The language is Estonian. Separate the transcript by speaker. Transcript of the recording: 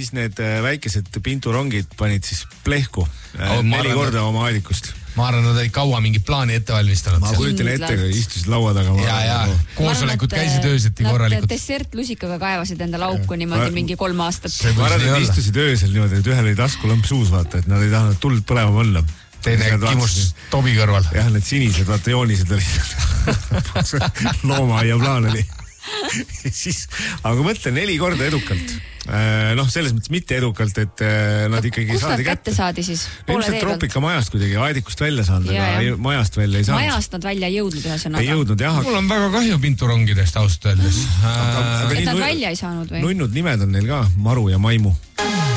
Speaker 1: siis need väikesed pinturongid panid siis plehku 4 korda oma aedikust.
Speaker 2: Ma arvan, nad olid kaua mingi plaani ette valmistanud.
Speaker 1: Ma kujutan ette, kui istusid laua taga.
Speaker 2: Ja. Koosolekud käisid ööseti korralikult.
Speaker 3: Dessertlusikaga kaevasid enda lauku niimoodi mingi 3 aastat.
Speaker 1: Ma arvan, et istusid öösel niimoodi, et ühel oli taskulamp suus, vaata, et nad ei tahtnud tuld põlema panna.
Speaker 2: Teine kimus Tobi kõrval.
Speaker 1: Jah, need sinised, vaata joonised olid. Loomaaia plaan oli. Aga mõtle 4 korda edukalt. Selles mõttes mitte edukalt, et nad ikkagi
Speaker 3: saadi kätte. Kust nad kätte saadi siis?
Speaker 1: Ilmselt Troopika majast kuidagi aedikust välja saanud, aga majast välja ei saanud.
Speaker 3: Majast nad välja ei jõudnud ühesõnaga.
Speaker 1: Ei jõudnud, jah.
Speaker 2: Mul on väga kahju pinturongidest ausalt öeldes.
Speaker 3: Et nad välja ei saanud või?
Speaker 1: Nunnud nimed on neil ka, Maru ja Maimu.